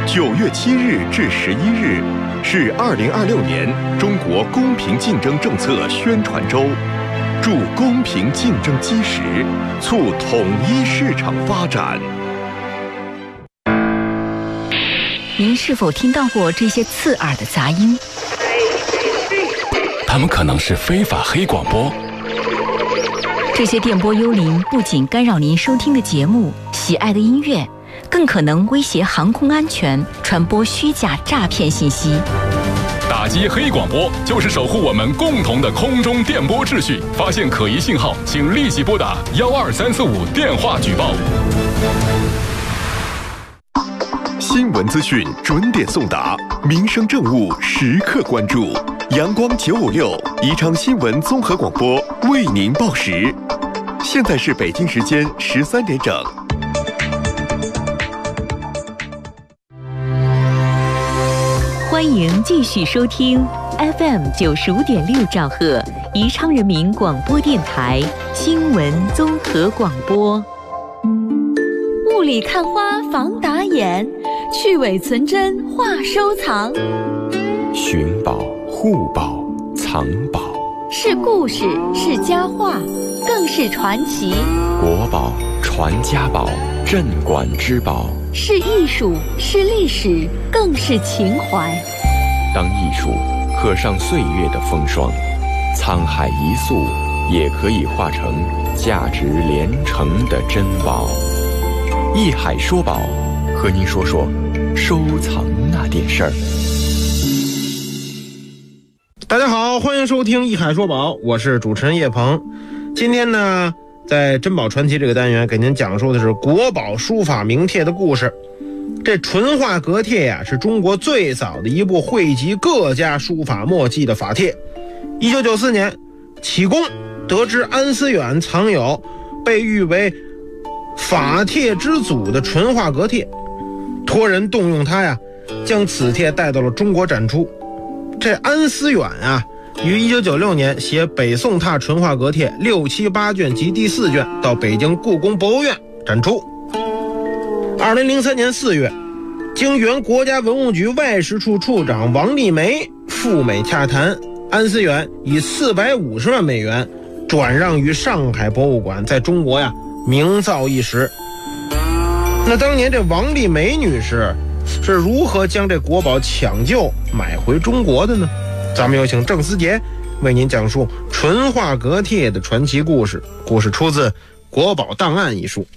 9月7日至11日是2026年中国公平竞争政策宣传周，助公平竞争基石，促统一市场发展。 您是否听到过这些刺耳的杂音？ 它们可能是非法黑广播。 这些电波幽灵不仅干扰您收听的节目、喜爱的音乐，更可能威胁航空安全，传播虚假诈骗信息。 打击黑广播就是守护我们共同的空中电波秩序。发现可疑信号，请立即拨打12345电话举报。 新闻资讯准点送达，民生政务时刻关注。阳光956宜昌新闻综合广播为您报时。现在是北京时间13点整。 欢迎继续收听 FM 95.6兆赫宜昌人民广播电台新闻综合广播。 雾里看花防打眼，去伪存真话收藏。 寻宝、护宝、藏宝， 是故事，是佳话，更是传奇。 国宝、传家宝、镇馆之宝， 是艺术，是历史，更是情怀。 当艺术刻上岁月的风霜，沧海一粟也可以化成价值连城的珍宝。艺海说宝，和您说说收藏那点事儿。 大家好，欢迎收听艺海说宝，我是主持人叶鹏。今天呢，在珍宝传奇这个单元给您讲述的是国宝书法名帖的故事。这淳化阁帖呀，是中国最早的一部汇集各家书法墨迹的法帖。1994年，启功得知安思远藏有被誉为法帖之祖的淳化阁帖，托人动用他呀，将此帖带到了中国展出。这安思远啊，于1996年写北宋拓淳化阁帖6、7、8卷及第4卷到北京故宫博物院展出。2003年4月，经原国家文物局外事处处长王立梅赴美洽谈，安思远以450万美元转让于上海博物馆，在中国呀名噪一时。那当年这王立梅女士是如何将这国宝抢救买回中国的呢？咱们有请郑思杰为您讲述淳化阁帖的传奇故事。故事出自《国宝档案》一书。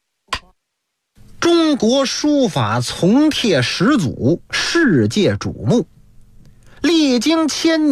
中国书法从帖始祖，世界瞩目，历经千年